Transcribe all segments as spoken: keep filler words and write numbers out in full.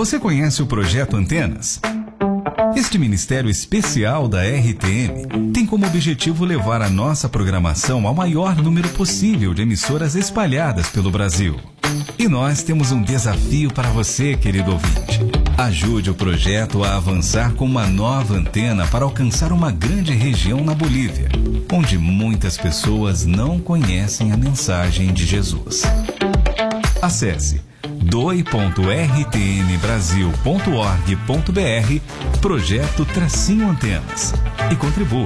Você conhece o Projeto Antenas? Este ministério especial da R T M tem como objetivo levar a nossa programação ao maior número possível de emissoras espalhadas pelo Brasil. E nós temos um desafio para você, querido ouvinte. Ajude o projeto a avançar com uma nova antena para alcançar uma grande região na Bolívia, onde muitas pessoas não conhecem a mensagem de Jesus. Acesse doe ponto r t m brasil ponto org ponto b r Projeto Tracinho Antenas e contribua.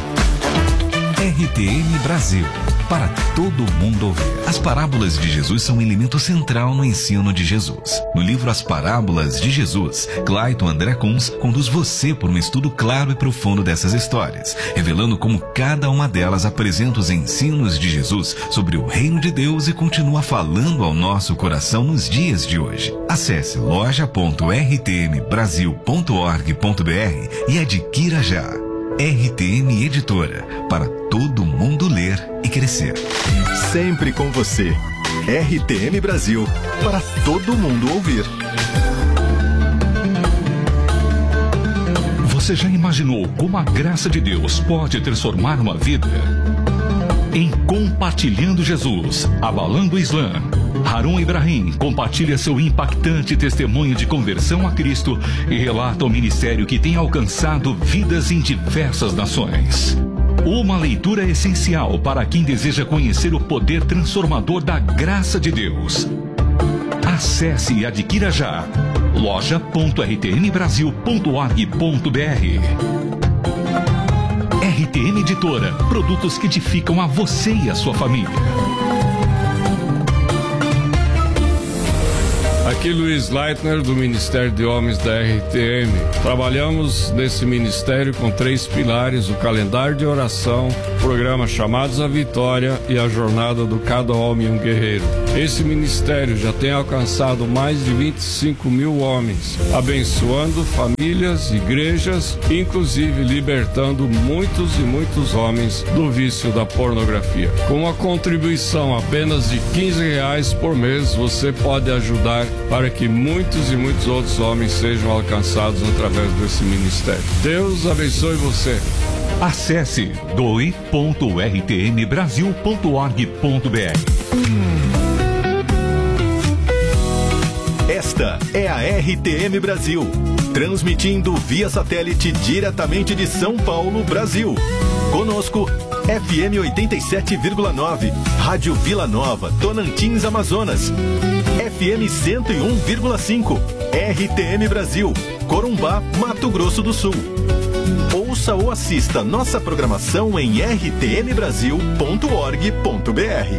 R T M Brasil, para todo mundo ouvir. As parábolas de Jesus são um elemento central no ensino de Jesus. No livro As Parábolas de Jesus, Clayton André Kunz conduz você por um estudo claro e profundo dessas histórias, revelando como cada uma delas apresenta os ensinos de Jesus sobre o reino de Deus e continua falando ao nosso coração nos dias de hoje. Acesse loja ponto r t m brasil ponto org ponto b r e adquira já. R T M Editora, para todo mundo ler e crescer. Sempre com você. R T M Brasil, para todo mundo ouvir. Você já imaginou como a graça de Deus pode transformar uma vida? Em Compartilhando Jesus, Abalando o Islã, Harun Ibrahim compartilha seu impactante testemunho de conversão a Cristo e relata o ministério que tem alcançado vidas em diversas nações. Uma leitura essencial para quem deseja conhecer o poder transformador da graça de Deus. Acesse e adquira já loja ponto r t m brasil ponto org ponto b r. R T M Editora, produtos que edificam a você e a sua família. Aqui Luiz Leitner, do Ministério de Homens da R T M. Trabalhamos nesse ministério com três pilares: o calendário de oração, o programa Chamados à Vitória e a jornada do Cada Homem um Guerreiro. Esse ministério já tem alcançado mais de vinte e cinco mil homens, abençoando famílias, igrejas, inclusive libertando muitos e muitos homens do vício da pornografia. Com uma contribuição apenas de quinze reais por mês, você pode ajudar para que muitos e muitos outros homens sejam alcançados através desse ministério. Deus abençoe você. Acesse doe ponto r t m brasil ponto org ponto b r. Esta é a R T M Brasil, transmitindo via satélite diretamente de São Paulo, Brasil. Conosco, F M oitenta e sete vírgula nove, Rádio Vila Nova, Tocantins, Amazonas. F M cento e um vírgula cinco, R T M Brasil, Corumbá, Mato Grosso do Sul. Ouça ou assista nossa programação em r t m brasil ponto org ponto b r.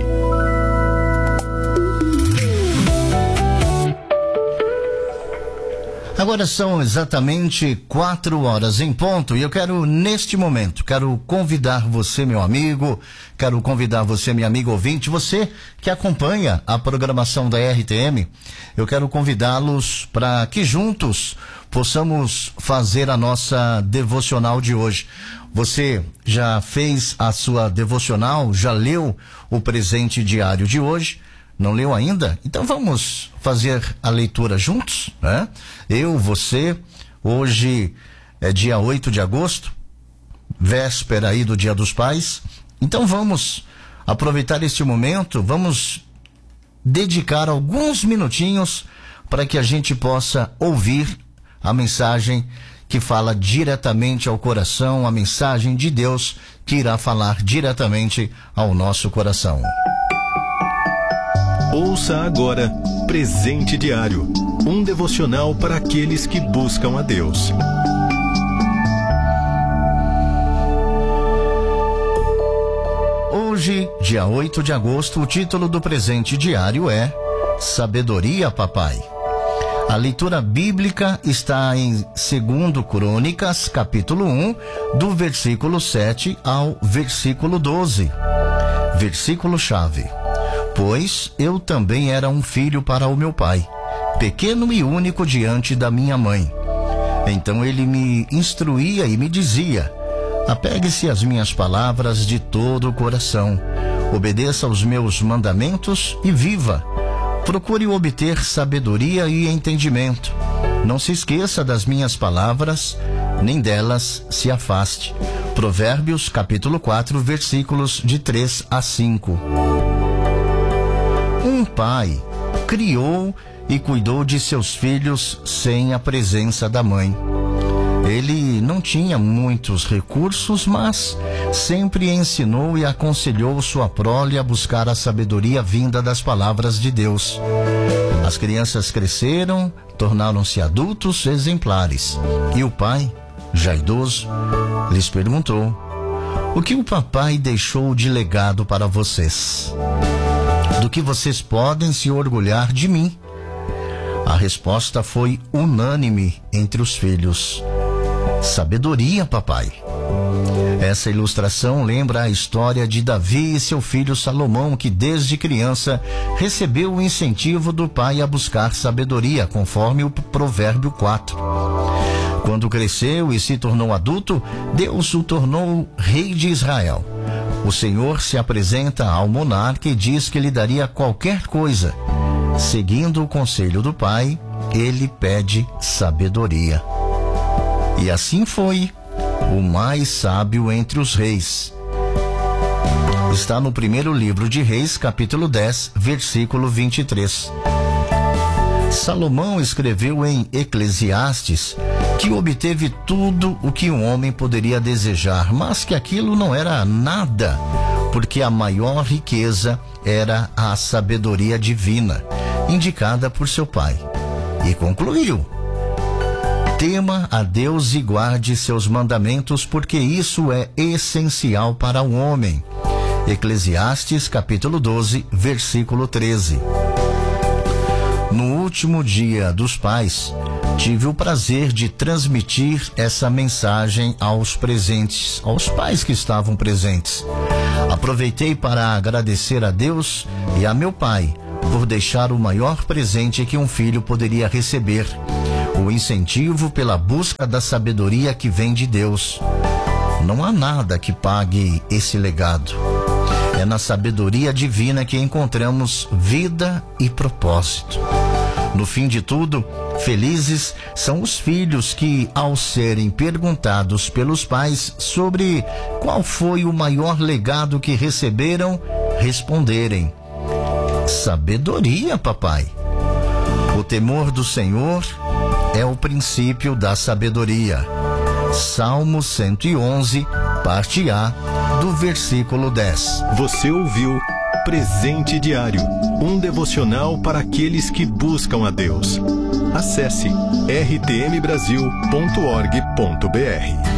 Agora são exatamente quatro horas em ponto e eu quero, neste momento, quero convidar você, meu amigo, quero convidar você, minha amiga ouvinte, você que acompanha a programação da R T M, eu quero convidá-los para que juntos possamos fazer a nossa devocional de hoje. Você já fez a sua devocional? Já leu o presente diário de hoje? Não leu ainda? Então vamos fazer a leitura juntos, né? Eu, você, hoje é dia oito de agosto, véspera aí do Dia dos Pais. Então vamos aproveitar este momento, vamos dedicar alguns minutinhos para que a gente possa ouvir a mensagem que fala diretamente ao coração, a mensagem de Deus que irá falar diretamente ao nosso coração. Ouça agora Presente Diário, um devocional para aqueles que buscam a Deus. Hoje, dia oito de agosto, o título do Presente Diário é Sabedoria, Papai. A leitura bíblica está em Segundo Crônicas, capítulo um, do versículo sete ao versículo doze. Versículo-chave. Pois eu também era um filho para o meu pai, pequeno e único diante da minha mãe. Então ele me instruía e me dizia: apegue-se às minhas palavras de todo o coração, obedeça aos meus mandamentos e viva. Procure obter sabedoria e entendimento. Não se esqueça das minhas palavras, nem delas se afaste. Provérbios capítulo quatro, versículos de três a cinco. Um pai criou e cuidou de seus filhos sem a presença da mãe. Ele não tinha muitos recursos, mas sempre ensinou e aconselhou sua prole a buscar a sabedoria vinda das palavras de Deus. As crianças cresceram, tornaram-se adultos exemplares. E o pai, já idoso, lhes perguntou: o que o papai deixou de legado para vocês? Do que vocês podem se orgulhar de mim? A resposta foi unânime entre os filhos: sabedoria, papai. Essa ilustração lembra a história de Davi e seu filho Salomão, que desde criança recebeu o incentivo do pai a buscar sabedoria, conforme o Provérbio quatro. Quando cresceu e se tornou adulto, Deus o tornou rei de Israel. O Senhor se apresenta ao monarca e diz que lhe daria qualquer coisa. Seguindo o conselho do pai, ele pede sabedoria. E assim foi, o mais sábio entre os reis. Está no primeiro livro de Reis, capítulo dez, versículo vinte e três. Salomão escreveu em Eclesiastes que obteve tudo o que um homem poderia desejar, mas que aquilo não era nada, porque a maior riqueza era a sabedoria divina, indicada por seu pai. E concluiu: tema a Deus e guarde seus mandamentos, porque isso é essencial para o homem. Eclesiastes capítulo doze, versículo treze. No último dia dos pais, tive o prazer de transmitir essa mensagem aos presentes, aos pais que estavam presentes. Aproveitei para agradecer a Deus e a meu pai por deixar o maior presente que um filho poderia receber: o incentivo pela busca da sabedoria que vem de Deus. Não há nada que pague esse legado. É na sabedoria divina que encontramos vida e propósito. No fim de tudo, felizes são os filhos que, ao serem perguntados pelos pais sobre qual foi o maior legado que receberam, responderem: sabedoria, papai. O temor do Senhor é o princípio da sabedoria. Salmo cento e onze, parte A, do versículo dez. Você ouviu Presente Diário, um devocional para aqueles que buscam a Deus. Acesse r t m brasil ponto org ponto b r.